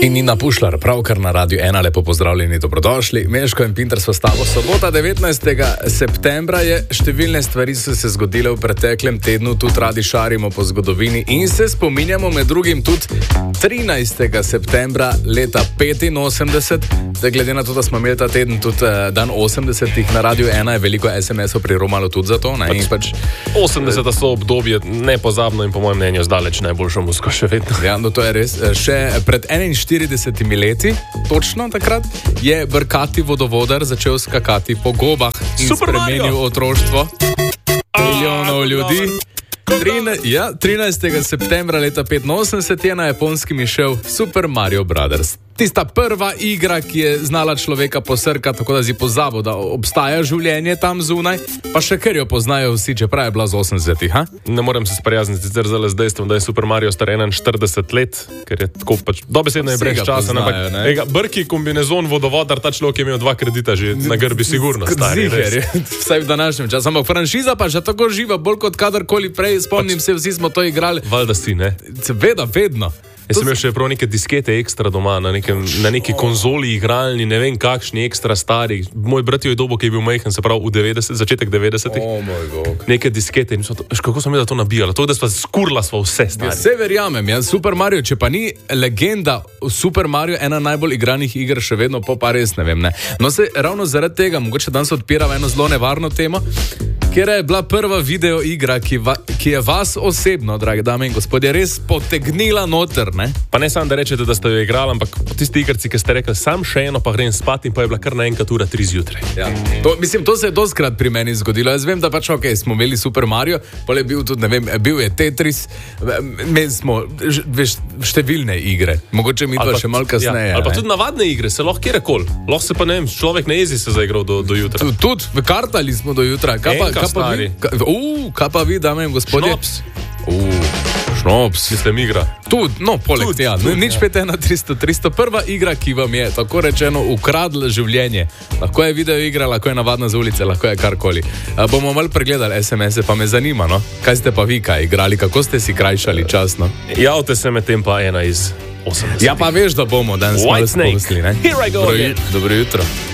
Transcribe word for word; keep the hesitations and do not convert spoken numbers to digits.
In Nina Pušlar, pravkar na Radiu ena, lepo pozdravljeni, dobrodošli. Meško in Pinter so s tabo. Sobota devetnajstega septembra je, številne stvari so se zgodile v preteklem tednu, tudi radi šarimo po zgodovini in se spominjamo med drugim tudi trinajstega septembra leta petinosemdeset. Zdaj, glede na to, da smo imeli ta teden tudi uh, dan osemdesetih na Radiu ena, je veliko es em esov priromalo tudi za to. Ne? Pač, pač, osemdeseta so obdobje nepozabno in po mojem mnenju zdaleč najboljšo muziko še vedno. Ja, no to je res. Še pred enainštiridesetimi leti, točno takrat, je brkati vodovodar začel skakati po gobah in Super spremenil Mario. otroštvo milijonov ljudi. Trine, ja, trinajstega septembra leta petinosemdeset je na Japonskem izšel Super Mario Brothers. Tista prva igra, ki je znala človeka posrkati, tako da si pozabil, da obstaja življenje tam zunaj, pa še ker jo poznajo vsi, čeprav je bila z osemdesetih, ha? Ne morem se sprijazniti sicer zdaj z dejstvom, da je Super Mario star enainštirideset let, ker je tako pač dobesedno je brez Vsi ga časa. poznajo, Ampak, ne? ega, brki, kombinezon, vodovodar, ta človek je imel dva kredita že na grbi, sigurno stari. Ziher, je, vsaj v današnjem času. Ampak franšiza pa že tako živa, bolj kot kadarkoli prej. Spomnim se, vsi smo to igrali. Valjda si, ne? Seveda, vedno. Jaz sem imel še prav neke diskete ekstra doma, na, nekem, na neki konzoli igralni, ne vem kakšni ekstra stari. Moj brat je dobo, ki je bil majhen, se pravi v devetdesetih, začetek devetdesetih. O moj bog. Neke diskete in so to, kako sem jaz to nabijala, to, da sva skurla sva vse Ja, stari. se verjamem, ja, Super Mario, če pa ni legenda Super Mario, ena najbolj igranih iger še vedno, pa pa res ne vem, ne. No se ravno zaradi tega, mogoče danes odpirava eno zelo nevarno temo, ker je bila prva video igra, ki, va, ki je vas osebno, drage dame in gospodje, res potegnila noter, ne? Pa ne samo, da rečete, da ste jo igrali, ampak tisti igrci, ki ste rekli, sam še eno, pa grem spat in pa je bila kar naenkrat ura tri zjutraj. Ja. To, mislim, to se je doskrat pri meni zgodilo. Jaz vem, da pač ok, smo imeli Super Mario, pol je bil tudi, ne vem, bil je Tetris, imeli smo ž- veš, številne igre. Mogoče mi pa še malo kasneje. Ja, ali pa ne? tudi navadne igre, se lahko kjerekoli. Lahko se pa ne vem, človek ne jezi se zaigral do, do jutra. Tu- Tudi v kartali smo do jutra. Kaj pa, Enka, kaj pa vi? stari. Ka, uh, kaj pa vi, dame in gospodje? Šnops. Uh, šnops. Mislim, igra. Tudi, no, poleg Tud, tega, tud, nič ja. pet ena tristo tristo. Prva igra, ki vam je, tako rečeno, ukradla življenje. Lahko je video igra, lahko je navadna z ulice, lahko je karkoli. A, bomo malo pregledali es em ese, pa me zanima, no? Kaj ste pa vi kaj igrali, kako ste si krajšali čas, no? Javte se med tem pa ena iz osemdesetih. Ja, pa veš, da bomo danes malo White Snake. spustili, ne? Here I go Dobro, again. ju- dobro jutro.